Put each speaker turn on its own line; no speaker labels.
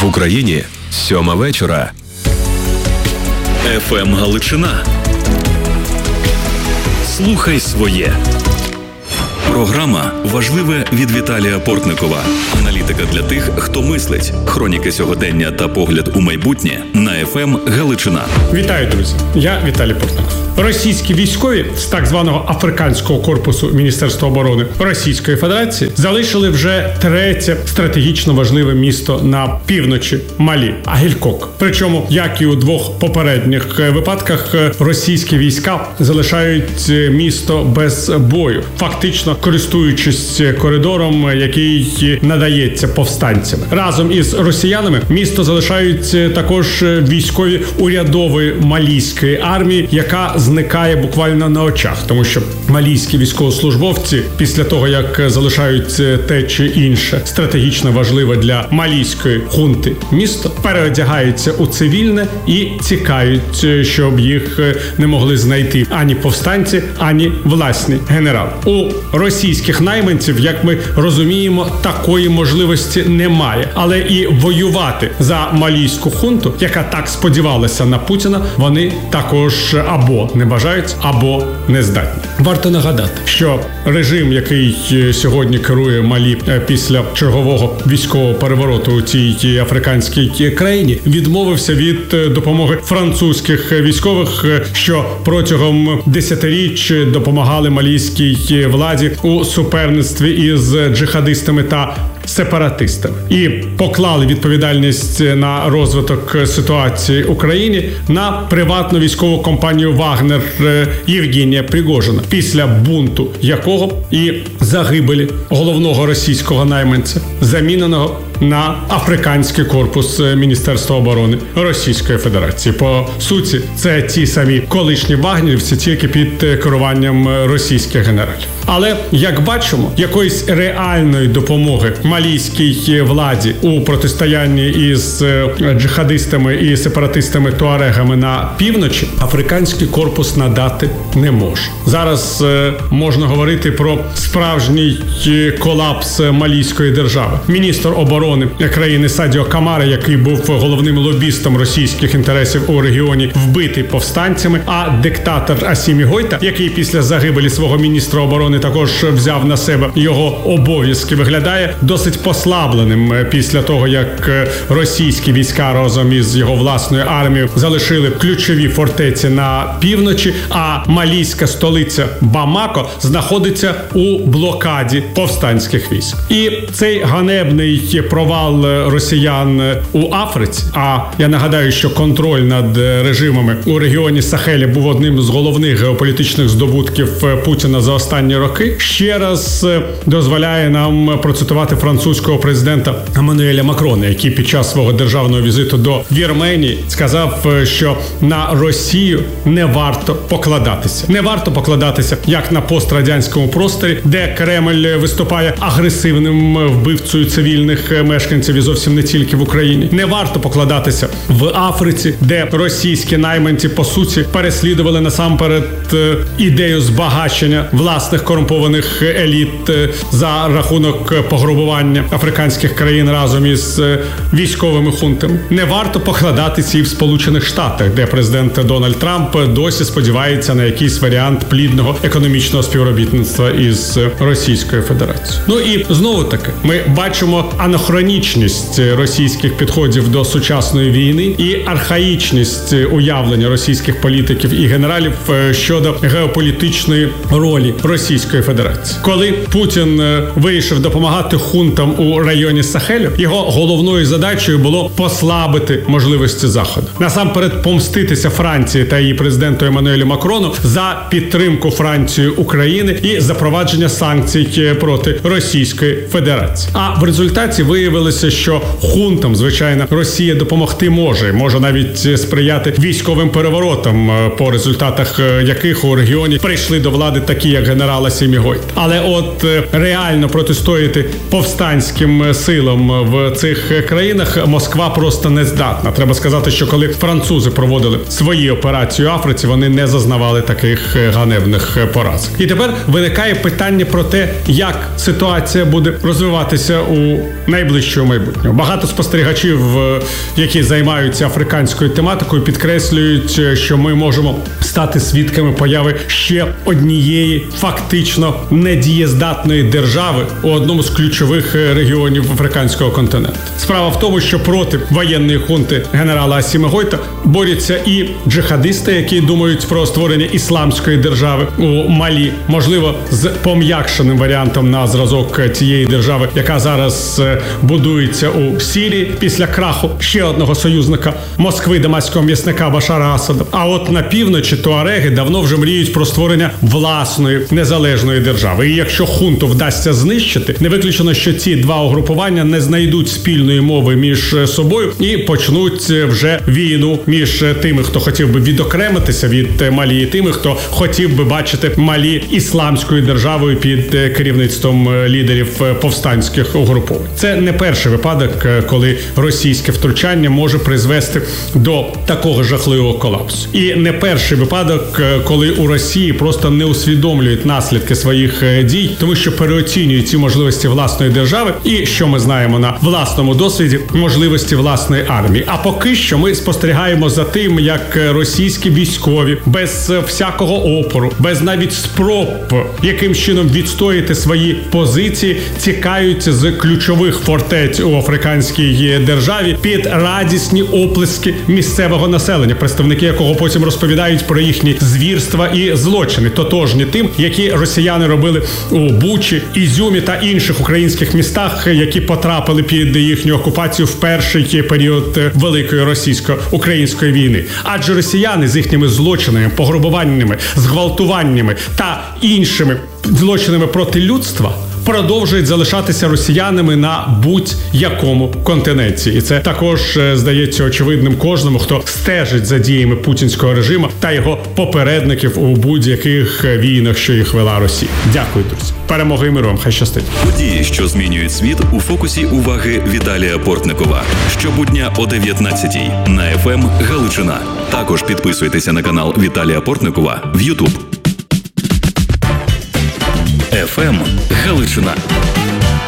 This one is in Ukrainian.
В Україні 7 вечора.
ФМ Галичина. Слухай своє. Програма «Важливе» від Віталія Портникова. Аналітика для тих, хто мислить. Хроніки сьогодення та погляд у майбутнє на ФМ Галичина.
Вітаю, друзі. Я Віталій Портников. Російські військові з так званого Африканського корпусу Міністерства оборони Російської Федерації залишили вже третє стратегічно важливе місто на півночі Малі – Агількок. Причому, як і у двох попередніх випадках, російські війська залишають місто без бою, фактично користуючись коридором, який надається повстанцям. Разом із росіянами місто залишають також військові урядової малійської армії, яка зникає буквально на очах, тому що малійські військовослужбовці після того, як залишають те чи інше стратегічно важливе для малійської хунти місто, переодягаються у цивільне і тікають, щоб їх не могли знайти ані повстанці, ані власні генерали. У російських найманців, як ми розуміємо, такої можливості немає. Але і воювати за малійську хунту, яка так сподівалася на Путіна, вони також або не бажають, або не здатні. Варто нагадати, що режим, який сьогодні керує Малі після чергового військового перевороту у цій африканській країні, відмовився від допомоги французьких військових, що протягом десятиріч допомагали малійській владі у суперництві із джихадистами та сепаратистами. І поклали відповідальність на розвиток ситуації в Україні на приватну військову компанію «Вагнер» Євгенія Пригожина, після бунту якого і загибелі головного російського найманця, заміненого на Африканський корпус Міністерства оборони Російської Федерації. По суті, це ті самі колишні вагнерівці, тільки під керуванням російських генералів. Але, як бачимо, якоїсь реальної допомоги малійській владі у протистоянні із джихадистами і сепаратистами-туарегами на півночі Африканський корпус надати не може. Зараз можна говорити про справжній колапс малійської держави. Міністр оборони країни Садіо Камара, який був головним лобістом російських інтересів у регіоні, вбитий повстанцями, а диктатор Асімі Гойта, який після загибелі свого міністра оборони також взяв на себе його обов'язки, виглядає досить послабленим після того, як російські війська разом із його власною армією залишили ключові фортеці на півночі, а малійська столиця Бамако знаходиться у блокаді повстанських військ. І цей ганебний провал росіян у Африці, а я нагадаю, що контроль над режимами у регіоні Сахеля був одним з головних геополітичних здобутків Путіна за останні роки, ще раз дозволяє нам процитувати французького президента Еммануеля Макрона, який під час свого державного візиту до Вірменії сказав, що на Росію не варто покладатися. Не варто покладатися як на пострадянському просторі, де Кремль виступає агресивним вбивцею цивільних мешканців і зовсім не тільки в Україні. Не варто покладатися в Африці, де російські найманці, по суті, переслідували насамперед ідею збагачення власних корумпованих еліт за рахунок пограбування африканських країн разом із військовими хунтами. Не варто покладатися і в Сполучених Штатах, де президент Дональд Трамп досі сподівається на якийсь варіант плідного економічного співробітництва із Російською Федерацією. Ну і знову таки, ми бачимо анахронічність російських підходів до сучасної війни і архаїчність уявлення російських політиків і генералів щодо геополітичної ролі Російської Федерації. Коли Путін вирішив допомагати хунтам у районі Сахелю, його головною задачею було послабити можливості Заходу. Насамперед помститися Франції та її президенту Еммануелю Макрону за підтримку Франції України і запровадження санкцій проти Російської Федерації. А в результаті виявилося, що хунтам, звичайно, Росія допомогти може навіть сприяти військовим переворотам, по результатах яких у регіоні прийшли до влади такі, як генерал Асімі Гойта. Але от реально протистояти повстанським силам в цих країнах Москва просто не здатна. Треба сказати, що коли французи проводили свої операції в Африці, вони не зазнавали таких ганебних поразок. І тепер виникає питання про те, як ситуація буде розвиватися у найближчому найближчого майбутнього. Багато спостерігачів, які займаються африканською тематикою, підкреслюють, що ми можемо стати свідками появи ще однієї фактично недієздатної держави у одному з ключових регіонів африканського континенту. Справа в тому, що проти воєнної хунти генерала Асіми Гойта борються і джихадисти, які думають про створення ісламської держави у Малі, можливо, з пом'якшеним варіантом на зразок тієї держави, яка зараз будується у Сирії після краху ще одного союзника Москви, дамаського м'ясника Башара Асада. А от на півночі туареги давно вже мріють про створення власної незалежної держави. І якщо хунту вдасться знищити, не виключено, що ці два угрупування не знайдуть спільної мови між собою і почнуть вже війну між тими, хто хотів би відокремитися від Малі, і тими, хто хотів би бачити Малі ісламською державою під керівництвом лідерів повстанських угруповань. Це не перший випадок, коли російське втручання може призвести до такого жахливого колапсу. І не перший випадок, коли у Росії просто не усвідомлюють наслідки своїх дій, тому що переоцінюють ці можливості власної держави і, що ми знаємо на власному досвіді, можливості власної армії. А поки що ми спостерігаємо за тим, як російські військові без всякого опору, без навіть спроб яким чином відстояти свої позиції, тікають з ключових фортець у африканській державі під радісні оплески місцевого населення, представники якого потім розповідають про їхні звірства і злочини, тотожні тим, які росіяни робили у Бучі, Ізюмі та інших українських містах, які потрапили під їхню окупацію в перший період Великої російсько-української війни. Адже росіяни з їхніми злочинами, пограбуваннями, зґвалтуваннями та іншими злочинами проти людства продовжують залишатися росіянами на будь-якому континенті. І це також здається очевидним кожному, хто стежить за діями путінського режиму та його попередників у будь-яких війнах, що їх вела Росія. Дякую, друзі. Перемоги і миру вам. Хай щастить.
Події, що змінюють світ, у фокусі уваги Віталія Портникова. Щобудня о 19-й на ФМ Галичина. Також підписуйтеся на канал Віталія Портникова в YouTube. ФМ Галичина.